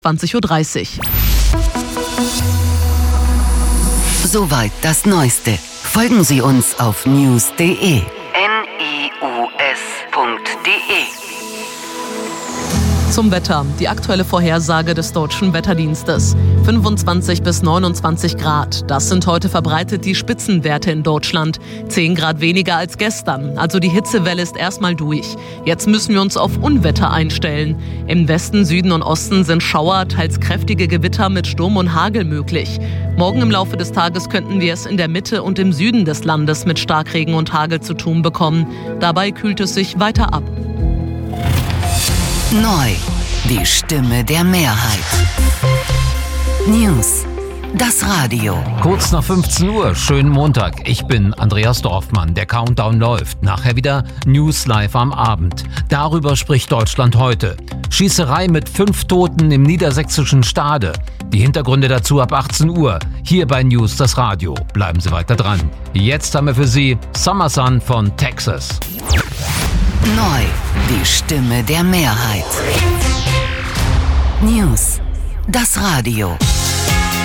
20:30 Uhr. Soweit das Neueste. Folgen Sie uns auf news.de. news.de. Zum Wetter. Die aktuelle Vorhersage des Deutschen Wetterdienstes. 25 bis 29 Grad. Das sind heute verbreitet die Spitzenwerte in Deutschland. 10 Grad weniger als gestern. Also die Hitzewelle ist erstmal durch. Jetzt müssen wir uns auf Unwetter einstellen. Im Westen, Süden und Osten sind Schauer, teils kräftige Gewitter mit Sturm und Hagel möglich. Morgen im Laufe des Tages könnten wir es in der Mitte und im Süden des Landes mit Starkregen und Hagel zu tun bekommen. Dabei kühlt es sich weiter ab. Neu, die Stimme der Mehrheit. News, das Radio. Kurz nach 15 Uhr, schönen Montag. Ich bin Andreas Dorfmann. Der Countdown läuft. Nachher wieder News live am Abend. Darüber spricht Deutschland heute. Schießerei mit 5 Toten im niedersächsischen Stade. Die Hintergründe dazu ab 18 Uhr. Hier bei News, das Radio. Bleiben Sie weiter dran. Jetzt haben wir für Sie Summer Sun von Texas. Neu, die Stimme der Mehrheit. News, das Radio.